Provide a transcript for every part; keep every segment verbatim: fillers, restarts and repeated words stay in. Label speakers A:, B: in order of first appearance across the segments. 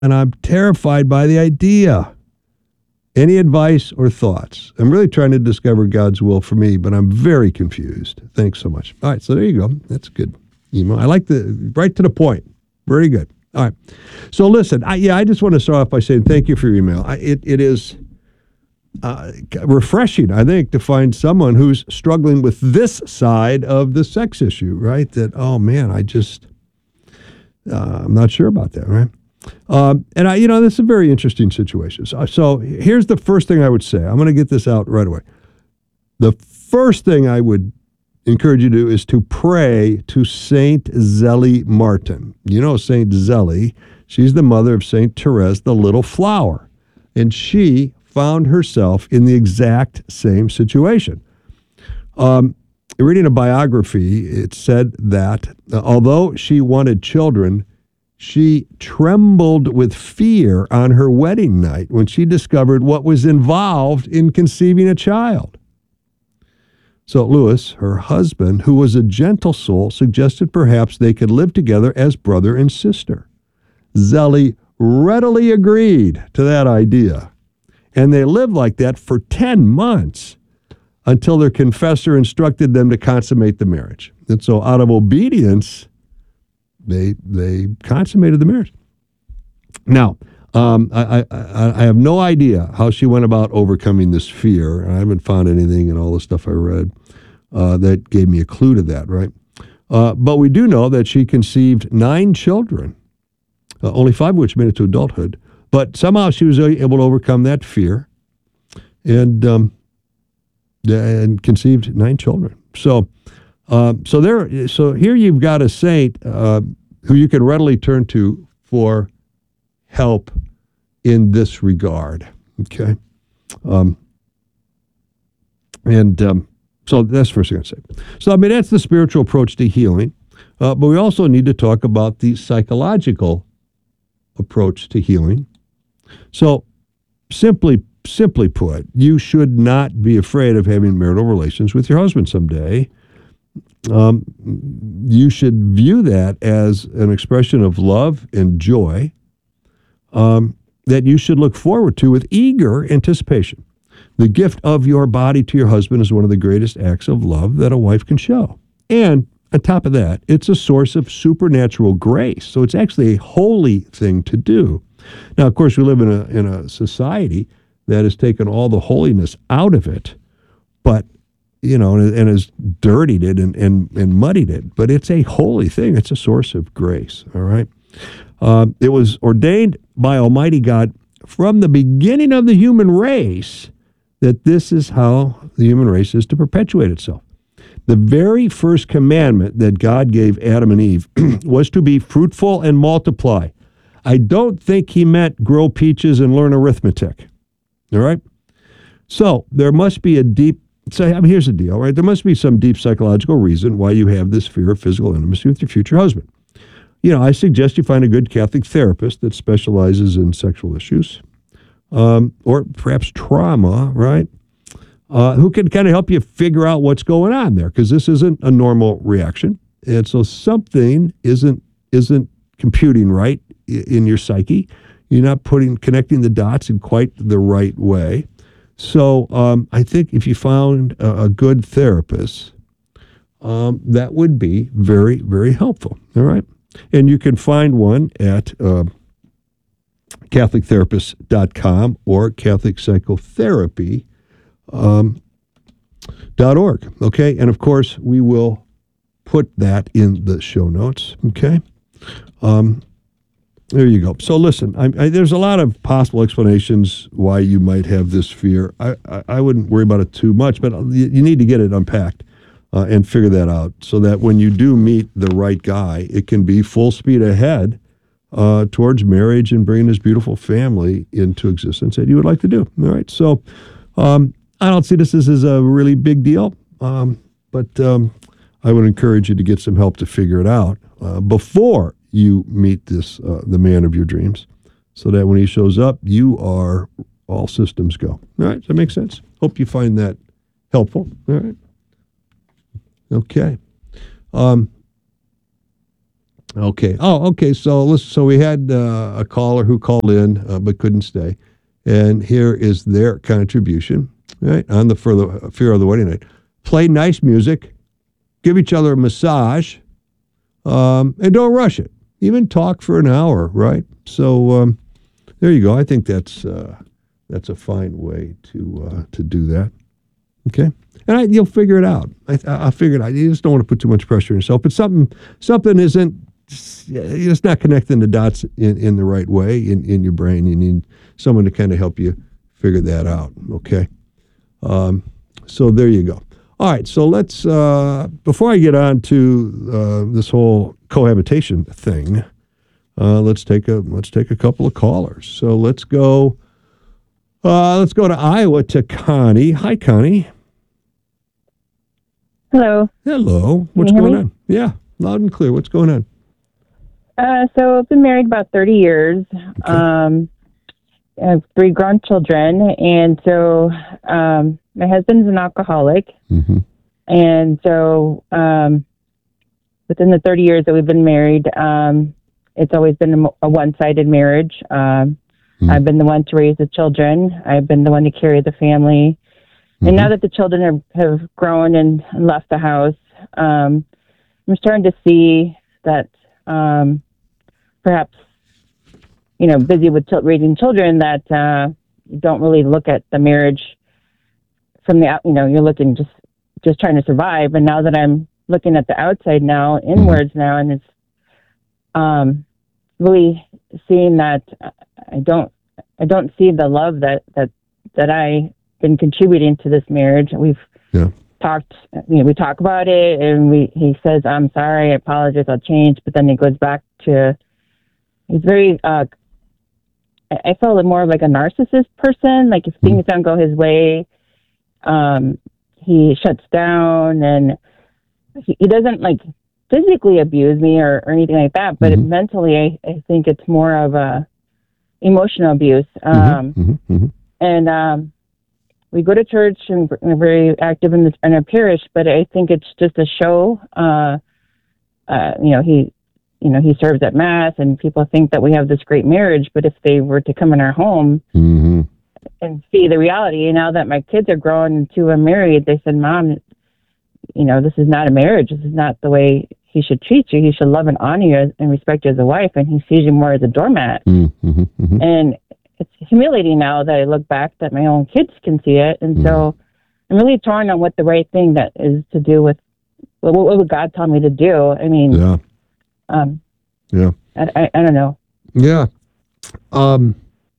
A: and I'm terrified by the idea. Any advice or thoughts? I'm really trying to discover God's will for me, but I'm very confused. Thanks so much. All right, so there you go. That's good email. I like the right to the point. Very good. All right. So listen, I, yeah, I just want to start off by saying thank you for your email. I, it it is uh, refreshing, I think, to find someone who's struggling with this side of the sex issue, right? That, oh man, I just, uh, I'm not sure about that, right? Um, and I, you know, this is a very interesting situation. So, so here's the first thing I would say. I'm going to get this out right away. The first thing I would encourage you to do is to pray to Saint Zélie Martin. You know Saint Zélie. She's the mother of Saint Therese, the Little Flower. And she found herself in the exact same situation. Um, reading a biography, it said that uh, although she wanted children, she trembled with fear on her wedding night when she discovered what was involved in conceiving a child. So Louis, her husband, who was a gentle soul, suggested perhaps they could live together as brother and sister. Zélie readily agreed to that idea, and they lived like that for ten months until their confessor instructed them to consummate the marriage. And so out of obedience, They they consummated the marriage. Now, um, I, I I have no idea how she went about overcoming this fear. I haven't found anything in all the stuff I read uh, that gave me a clue to that, right? Uh, but we do know that she conceived nine children, uh, only five of which made it to adulthood. But somehow she was able to overcome that fear and um, and conceived nine children. So. Uh, so there, so here you've got a saint uh, who you can readily turn to for help in this regard. Okay, um, and um, so that's the first thing I'd say. So I mean that's the spiritual approach to healing, uh, but we also need to talk about the psychological approach to healing. So simply, simply put, you should not be afraid of having marital relations with your husband someday. Um, you should view that as an expression of love and joy um, that you should look forward to with eager anticipation. The gift of your body to your husband is one of the greatest acts of love that a wife can show. And on top of that, it's a source of supernatural grace. So it's actually a holy thing to do. Now, of course, we live in a in a society that has taken all the holiness out of it, but you know, and, and has dirtied it and, and, and muddied it. But it's a holy thing. It's a source of grace, all right? Um, it was ordained by Almighty God from the beginning of the human race that this is how the human race is to perpetuate itself. The very first commandment that God gave Adam and Eve was to be fruitful and multiply. I don't think he meant grow peaches and learn arithmetic, all right? So there must be a deep So I mean, here's the deal, right? There must be some deep psychological reason why you have this fear of physical intimacy with your future husband. You know, I suggest you find a good Catholic therapist that specializes in sexual issues, um, or perhaps trauma, right? Uh, who can kind of help you figure out what's going on there, because this isn't a normal reaction, and so something isn't isn't computing right in your psyche. You're not putting connecting the dots in quite the right way. So um, I think if you found a, a good therapist, um, that would be very, very helpful. All right. And you can find one at uh, Catholic Therapist dot com or Catholic Psychotherapy um, dot org. Okay. And of course, we will put that in the show notes. Okay. Um, There you go. So listen, I, I, there's a lot of possible explanations why you might have this fear. I, I, I wouldn't worry about it too much, but you, you need to get it unpacked uh, and figure that out so that when you do meet the right guy, it can be full speed ahead uh, towards marriage and bringing this beautiful family into existence that you would like to do. All right. So um, I don't see this as a really big deal, um, but um, I would encourage you to get some help to figure it out uh, before you meet this uh, the man of your dreams, so that when he shows up, you are all systems go. All right, does that make sense? Hope you find that helpful. All right. Okay. Um, Okay. Oh, okay. So listen, so we had uh, a caller who called in uh, but couldn't stay, and here is their contribution. Right on the for the fear of the wedding night. Play nice music, give each other a massage, um, and don't rush it. Even talk for an hour. Right. So um, there you go. I think that's uh, that's a fine way to uh, to do that. Okay. And I, you'll figure it out. I, I'll figure it out. You just don't want to put too much pressure on yourself. But something something isn't. It's not connecting the dots in, in the right way in, in your brain. You need someone to kind of help you figure that out. Okay. Um, so there you go. All right. So let's, uh, before I get on to uh, this whole cohabitation thing, uh, let's take a let's take a couple of callers. So let's go. Uh, let's go to Iowa to Connie. Hi, Connie.
B: Hello.
A: Hello. What's going me? on? Yeah, loud and clear. What's going on?
B: Uh, so I've been married about thirty years. Okay. Um, I have three grown children, and so um, my husband's an alcoholic.
A: Mm-hmm.
B: And so um, within the thirty years that we've been married, um, it's always been a, a one-sided marriage. Um, mm-hmm. I've been the one to raise the children. I've been the one to carry the family. Mm-hmm. And now that the children are, have grown and left the house, um, I'm starting to see that um, perhaps, you know, busy with ch- raising children, that uh, you don't really look at the marriage from the out. You know, you're looking just just trying to survive. And now that I'm looking at the outside now, inwards now, and it's um, really seeing that I don't I don't see the love that that that I been contributing to this marriage. We've
A: yeah.
B: talked, you know, we talk about it, and we he says, "I'm sorry, I apologize, I'll change," but then he goes back to, he's very, uh, I felt more of like a narcissist person. Like if things don't go his way, um, he shuts down, and he, he doesn't like physically abuse me or, or anything like that, but mm-hmm. it, mentally, I, I think it's more of a emotional abuse. Um,
A: mm-hmm. Mm-hmm.
B: And um, we go to church and we're very active in, the, in our parish, but I think it's just a show. Uh, uh, you know, he, you know, he serves at mass, and people think that we have this great marriage. But if they were to come in our home
A: mm-hmm.
B: and see the reality, and now that my kids are grown and two are married, they said, "Mom, you know, this is not a marriage. This is not the way he should treat you. He should love and honor you and respect you as a wife, and he sees you more as a doormat."
A: Mm-hmm. Mm-hmm.
B: And it's humiliating now that I look back that my own kids can see it. And mm-hmm. so I'm really torn on what the right thing that is to do with, what, what would God tell me to do? I mean,
A: yeah.
B: Um,
A: yeah.
B: I, I, I don't know.
A: Yeah. Um,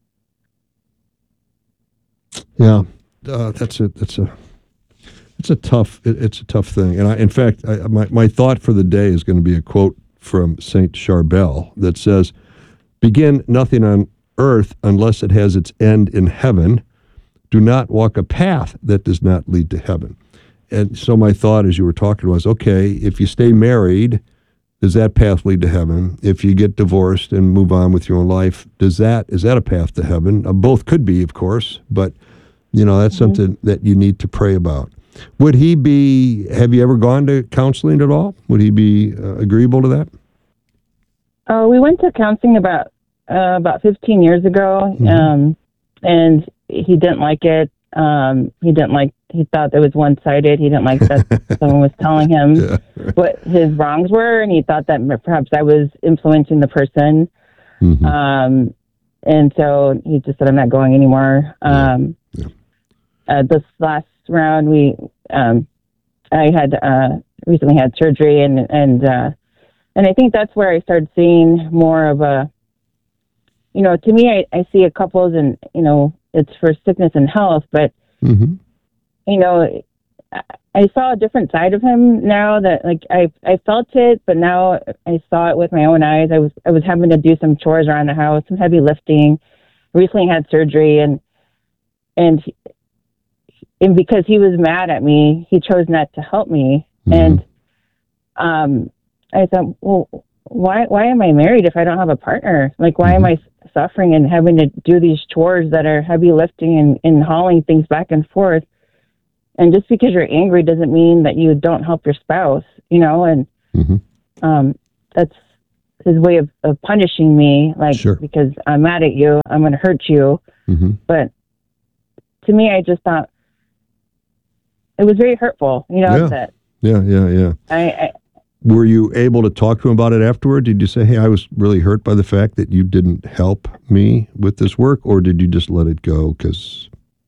A: yeah. Uh, that's a, that's a, it's a tough, it, it's a tough thing. And I, in fact, I, my, my thought for the day is going to be a quote from Saint Charbel that says, "Begin nothing on earth unless it has its end in heaven. Do not walk a path that does not lead to heaven." And so my thought as you were talking was, okay, if you stay married, does that path lead to heaven? If you get divorced and move on with your own life, does that, is that a path to heaven? Uh, both could be, of course, but you know, that's mm-hmm. something that you need to pray about. Would he be, have you ever gone to counseling at all? Would he be uh, agreeable to that?
B: Oh, uh, we went to counseling about, uh, about fifteen years ago. Mm-hmm. Um, and he didn't like it. Um, he didn't like, he thought it was one-sided. He didn't like that someone was telling him yeah, right. what his wrongs were, and he thought that perhaps I was influencing the person.
A: Mm-hmm.
B: Um, and so he just said, "I'm not going anymore." Um,
A: yeah.
B: Uh, this last round, we, um, I had uh, recently had surgery, and and uh, and I think that's where I started seeing more of a, you know, to me, I, I see a couples, and you know, it's for sickness and health, but.
A: Mm-hmm.
B: You know, I saw a different side of him now that, like, I I felt it, but now I saw it with my own eyes. I was I was having to do some chores around the house, some heavy lifting. Recently had surgery, and and and because he was mad at me, he chose not to help me. Mm-hmm. And um, I thought, well, why why am I married if I don't have a partner? Like, why mm-hmm. am I suffering and having to do these chores that are heavy lifting and, and hauling things back and forth? And just because you're angry doesn't mean that you don't help your spouse, you know, and
A: mm-hmm.
B: um, that's his way of, of punishing me, like,
A: Sure.
B: because I'm mad at you, I'm going to hurt you.
A: Mm-hmm.
B: But to me, I just thought it was very hurtful, you know,
A: Yeah.
B: that
A: Yeah, yeah, yeah.
B: I, I,
A: Were you able to talk to him about it afterward? Did you say, hey, I was really hurt by the fact that you didn't help me with this work, or did you just let it go? Because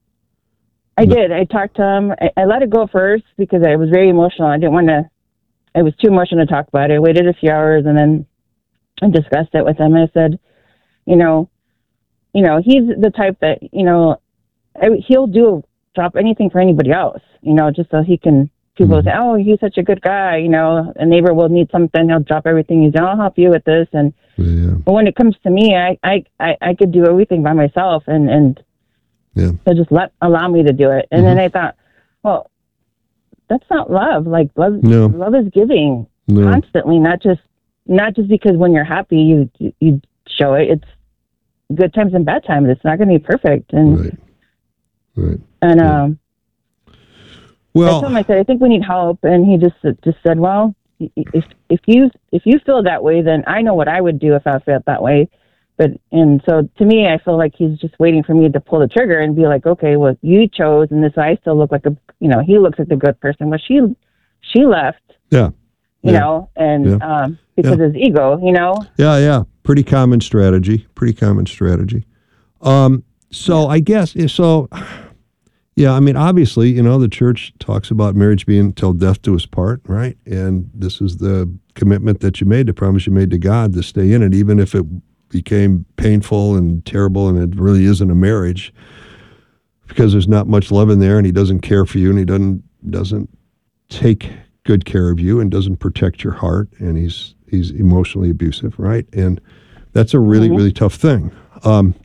B: I
A: No.
B: did. I talked to him. I, I let it go first because I was very emotional. I didn't want to, I was too emotional to talk about it. I waited a few hours and then I discussed it with him. I said, you know, you know, he's the type that, you know, I, he'll do, drop anything for anybody else, you know, just so he can, people
A: Mhm.
B: say, oh, he's such a good guy. You know, a neighbor will need something. He'll drop everything. He's, I'll help you with this. And,
A: yeah,
B: but when it comes to me, I, I, I, I could do everything by myself and, and
A: yeah,
B: so just let, allow me to do it. And then I thought, well, that's not love. Like love,
A: No.
B: love is giving
A: no,
B: constantly, not just, not just because when you're happy, you, you, you show it. It's good times and bad times. It's not going to be perfect. And,
A: right, right.
B: and,
A: Yeah.
B: um, I
A: Well,
B: told him, I said, I think we need help. And he just just said, well, if if you if you feel that way, then I know what I would do if I felt that way. But and so to me, I feel like he's just waiting for me to pull the trigger and be like, okay, well, you chose, and this I still look like a, you know, he looks like a good person. Well, she she left,
A: yeah,
B: you
A: Yeah.
B: know, and
A: Yeah.
B: um, because of his ego, you know.
A: yeah, yeah. Pretty common strategy. Pretty common strategy. Um, so I guess so. Yeah, I mean, obviously, you know, the church talks about marriage being till death do us part, right? And this is the commitment that you made, the promise you made to God to stay in it, even if it became painful and terrible and it really isn't a marriage, because there's not much love in there and he doesn't care for you and he doesn't doesn't take good care of you and doesn't protect your heart and he's he's emotionally abusive, right? And that's a really,
B: Mhm.
A: really tough thing. Um,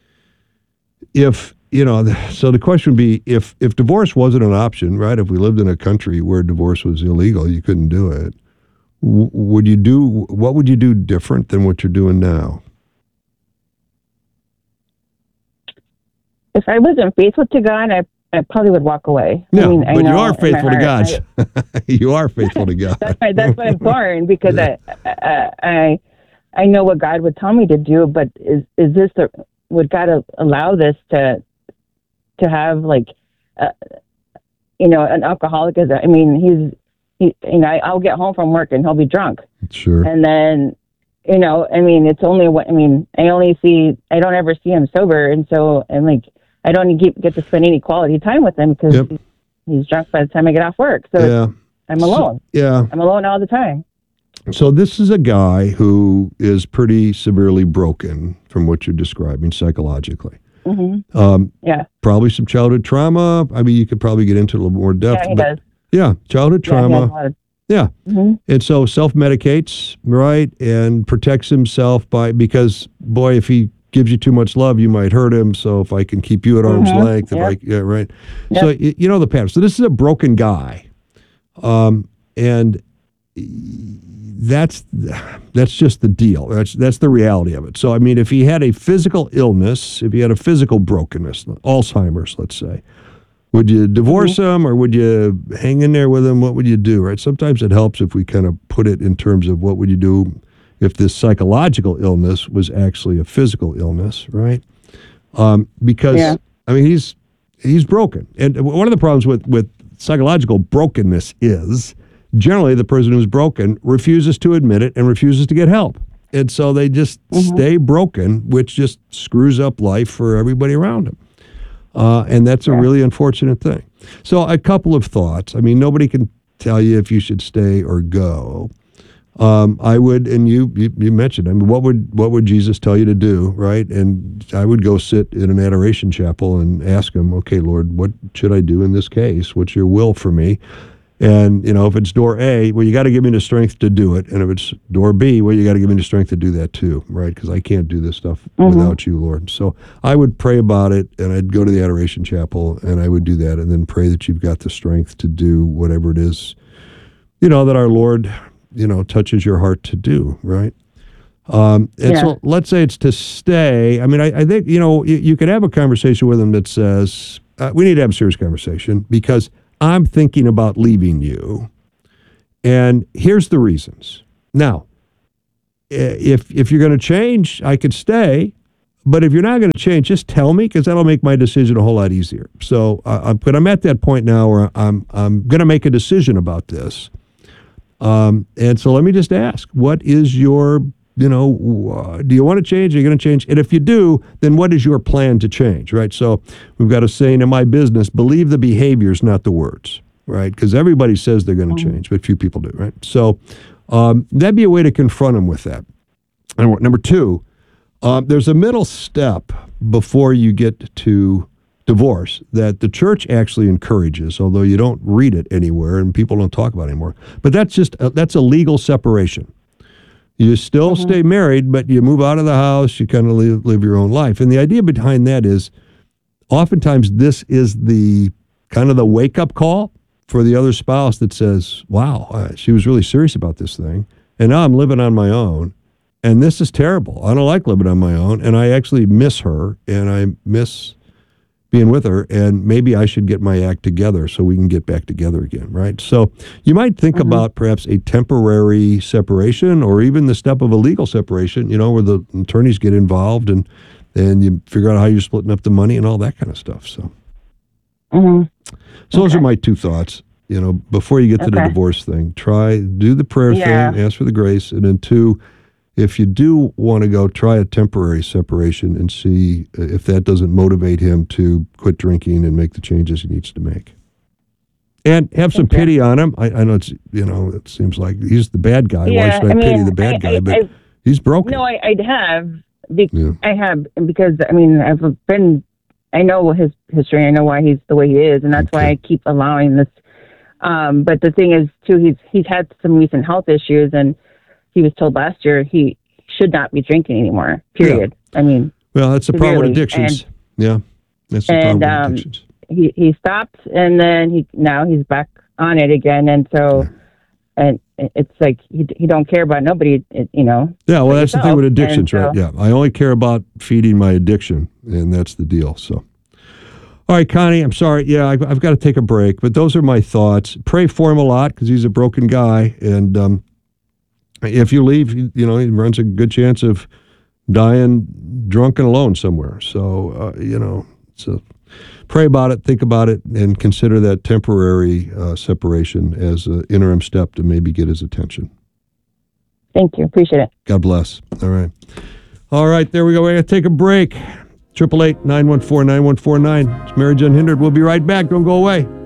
A: if you know, so the question would be, if if divorce wasn't an option, right? If we lived in a country where divorce was illegal, you couldn't do it. W- would you do? What would you do different than what you're doing now?
B: If I wasn't faithful to God, I I probably would walk away.
A: Yeah,
B: I mean, I
A: but you
B: know
A: are
B: in my
A: faithful to
B: heart,
A: God.
B: I-
A: You are faithful to God.
B: that's why that's why I'm torn because
A: Yeah.
B: I, I I I know what God would tell me to do, but is is this the would God a- allow this to to have like uh, you know an alcoholic? Is I mean he's he you know I'll get home from work and he'll be drunk,
A: Sure.
B: and then you know I mean it's only what I mean I only see I don't ever see him sober, and so and like I don't get get to spend any quality time with him because
A: Yep.
B: he's, he's drunk by the time I get off work. So
A: Yeah.
B: I'm
A: So-
B: alone.
A: yeah.
B: I'm alone all the time.
A: So this is a guy who is pretty severely broken from what you're describing psychologically.
B: hmm
A: Um,
B: Yeah,
A: probably some childhood trauma. I mean, you could probably get into a little more depth.
B: yeah, he
A: but
B: does.
A: yeah, childhood
B: Yeah, he has a
A: trauma.
B: lot of-
A: Yeah.
B: Mhm.
A: And so self-medicates, right? And protects himself by, because boy, if he gives you too much love, you might hurt him. So if I can keep you at arm's
B: Mhm.
A: length, if
B: Yep.
A: I, yeah, right.
B: Yep.
A: So y- you know the pattern. So this is a broken guy. Um, and that's that's just the deal. That's that's the reality of it. So I mean, if he had a physical illness, if he had a physical brokenness, Alzheimer's, let's say, would you divorce him or would you hang in there with him? What would you do? Right? Sometimes it helps if we kind of put it in terms of what would you do if this psychological illness was actually a physical illness, right? Um, because
B: Yeah.
A: I mean, he's he's broken, and one of the problems with with psychological brokenness is generally the person who's broken refuses to admit it and refuses to get help. And so they just stay broken, which just screws up life for everybody around them. Uh, and that's a really unfortunate thing. So a couple of thoughts. I mean, nobody can tell you if you should stay or go. Um, I would, and you, you you mentioned, I mean, what would what would Jesus tell you to do, right? And I would go sit in an adoration chapel and ask him, okay, Lord, what should I do in this case? What's your will for me? And, you know, if it's door A, well, you got to give me the strength to do it. And if it's door B, well, you got to give me the strength to do that too, right? Because I can't do this stuff
B: Mhm.
A: without you, Lord. So I would pray about it, and I'd go to the adoration chapel, and I would do that, and then pray that you've got the strength to do whatever it is, you know, that our Lord, you know, touches your heart to do, right? Um, and
B: Yeah.
A: so let's say it's to stay. I mean, I, I think, you know, you, you could have a conversation with him that says, uh, we need to have a serious conversation because I'm thinking about leaving you. And here's the reasons. Now, if if you're going to change, I could stay. But if you're not going to change, just tell me, because that'll make my decision a whole lot easier. So, uh, I'm, but I'm at that point now where I'm I'm going to make a decision about this. Um, and so let me just ask, what is your, you know, uh, do you want to change? Are you going to change? And if you do, then what is your plan to change, right? So we've got a saying in my business, believe the behaviors, not the words, right? Because everybody says they're going to change, but few people do, right? So um, that'd be a way to confront them with that. And number two, Um, there's a middle step before you get to divorce that the church actually encourages, although you don't read it anywhere and people don't talk about it anymore. But that's just a, that's a legal separation. You still
B: Mm-hmm.
A: stay married, but you move out of the house. You kind of live, live your own life. And the idea behind that is, oftentimes this is the kind of the wake up call for the other spouse that says, "Wow, uh, she was really serious about this thing, and now I'm living on my own." And this is terrible. I don't like living on my own, and I actually miss her, and I miss being with her, and maybe I should get my act together so we can get back together again, right? So you might think
B: Mm-hmm.
A: about perhaps a temporary separation, or even the step of a legal separation, you know, where the attorneys get involved, and then you figure out how you're splitting up the money and all that kind of stuff. So,
B: Mm-hmm.
A: so those are my two thoughts. You know, before you get to the
B: Okay.
A: divorce thing, try, do the prayer
B: Yeah.
A: thing, ask for the grace, and then two, if you do want to go, try a temporary separation and see if that doesn't motivate him to quit drinking and make the changes he needs to make. And have some
B: Okay.
A: pity on him. I, I know it's, you know, it seems like he's the bad guy. Why
B: Yeah,
A: should I,
B: I
A: pity
B: mean,
A: the bad
B: I-
A: guy?
B: I-
A: but
B: I-
A: he's broken.
B: No, I, I have. Be-
A: Yeah.
B: I have because I mean I've been. I know his history. I know why he's the way he is, and that's why
A: Okay.
B: I keep allowing this. Um, but the thing is, too, he's he's had some recent health issues, and he was told last year he should not be drinking anymore. Period. I mean,
A: Well, that's the problem with
B: severely,
A: addictions. yeah. That's the
B: and,
A: problem with
B: um,
A: addictions.
B: he he stopped, and then he now he's back on it again, and so. And it's like he he don't care about nobody, it, you know.
A: Yeah, well,
B: but
A: that's the thing
B: yourself,
A: with addictions,
B: and
A: right?
B: so-
A: Yeah, I only care about feeding my addiction, and that's the deal. So, all right, Connie, I'm sorry. Yeah, I've, I've got to take a break, but those are my thoughts. Pray for him a lot because he's a broken guy, and um, if you leave, you you know, he runs a good chance of dying drunk and alone somewhere. So, uh, you know, so pray about it, think about it, and consider that temporary uh, separation as an interim step to maybe get his attention.
B: Thank you. Appreciate it.
A: God bless. All right. All right, there we go. We're going to take a break. eight eight eight, nine one four, nine one four nine. It's Marriage Unhindered. We'll be right back. Don't go away.